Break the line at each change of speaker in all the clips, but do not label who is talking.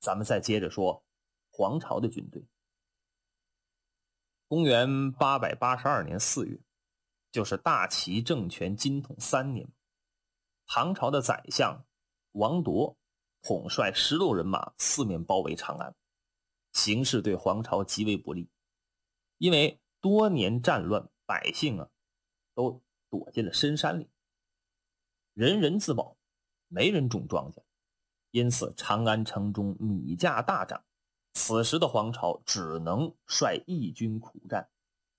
咱们再接着说黄巢的军队。公元882年4月，就是大齐政权金统3年，唐朝的宰相王铎统帅16人马四面包围长安，形势对黄巢极为不利。因为多年战乱，百姓都躲进了深山里，人人自保，没人种庄稼，因此长安城中米价大涨。此时的黄巢只能率义军苦战。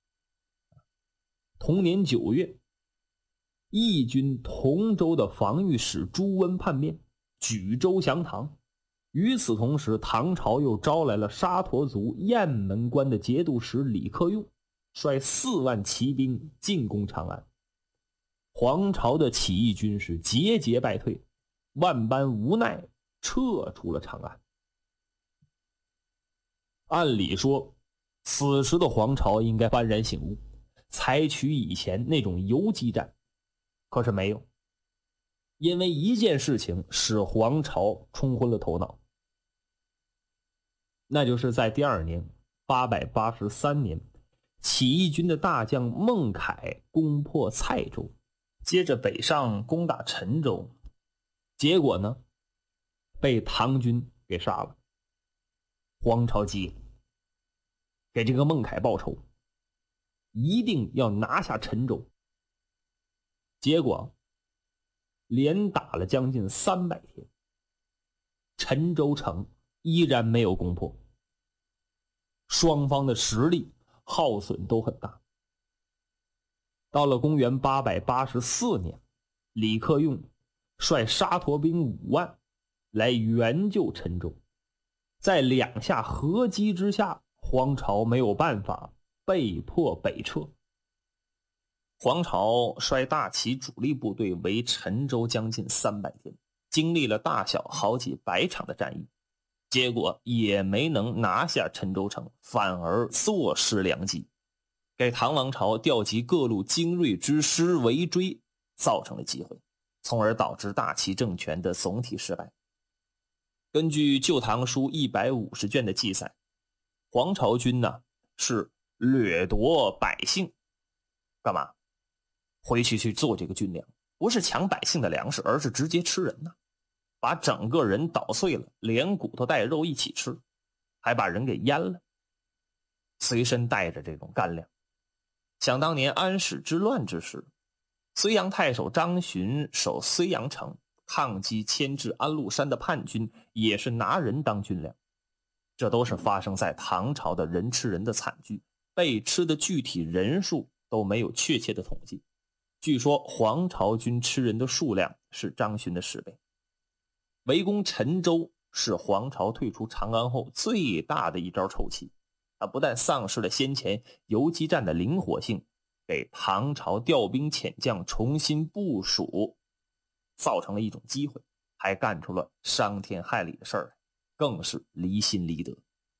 同年9月，义军同州的防御使朱温叛变，举州降唐。与此同时，唐朝又招来了沙陀族雁门关的节度使李克用，率4万骑兵进攻长安。黄巢的起义军是节节败退，万般无奈撤出了长安。按理说，此时的黄巢应该幡然醒悟，采取以前那种游击战，可是没有。因为一件事情使黄巢冲昏了头脑，那就是在第2年883年，起义军的大将孟凯攻破蔡州，接着北上攻打陈州，结果呢，被唐军给杀了。黄巢急了，给这个孟凯报仇，一定要拿下陈州。结果连打了将近300天，陈州城依然没有攻破，双方的实力耗损都很大。到了公元884年，李克用率沙陀兵5万来援救陈州，在2下合击之下，黄巢没有办法，被迫北撤。黄巢率大齐主力部队围陈州将近300天，经历了大小好几百场的战役，结果也没能拿下陈州城，反而坐失良机，给唐王朝调集各路精锐之师围追造成了机会，从而导致大齐政权的总体失败。根据《旧唐书》150卷的记载，黄巢军是掠夺百姓，干嘛？回去做这个军粮，不是抢百姓的粮食，而是直接吃人把整个人捣碎了，连骨头带肉一起吃，还把人给腌了，随身带着这种干粮。想当年安史之乱之时，睢阳太守张巡守睢阳城，抗击牵制安禄山的叛军，也是拿人当军粮。这都是发生在唐朝的人吃人的惨剧，被吃的具体人数都没有确切的统计。据说黄巢军吃人的数量是张巡的10倍。围攻陈州是黄巢退出长安后最大的一招臭棋，它不但丧失了先前游击战的灵活性，给唐朝调兵遣将重新部署造成了一种机会，还干出了伤天害理的事儿，更是离心离德。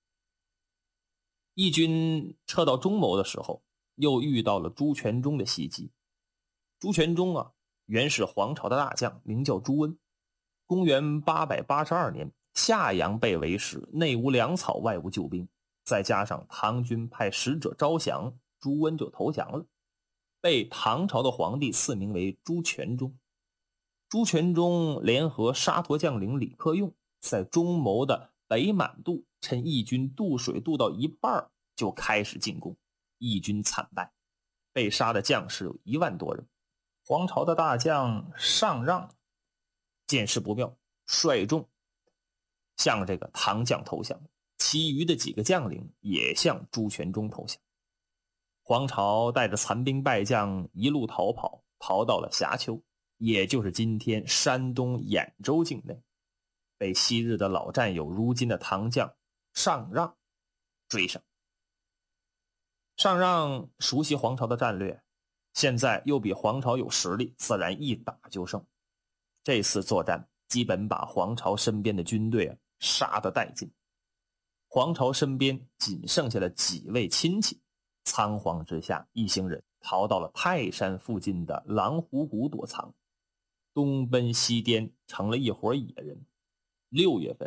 义军撤到中牟的时候，又遇到了朱全忠的袭击。朱全忠原是黄巢的大将，名叫朱温。公元882年，夏阳被围时，内无粮草，外无救兵，再加上唐军派使者招降，朱温就投降了，被唐朝的皇帝赐名为朱全忠。朱全忠联合沙陀将领李克用，在中牟的北满渡，趁义军渡水渡到一半就开始进攻，义军惨败，被杀的将士有1万多人。黄巢的大将上让见势不妙，率众向这个唐将投降，其余的几个将领也向朱全忠投降。黄巢带着残兵败将一路逃跑，逃到了峡丘，也就是今天山东兖州境内，被昔日的老战友如今的唐将上让追上。上让熟悉黄巢的战略，现在又比黄巢有实力，自然一打就胜。这次作战基本把黄巢身边的军队杀得殆尽，黄巢身边仅剩下了几位亲戚。仓皇之下，一行人逃到了泰山附近的狼虎谷躲藏，东奔西颠，成了一伙野人。6月份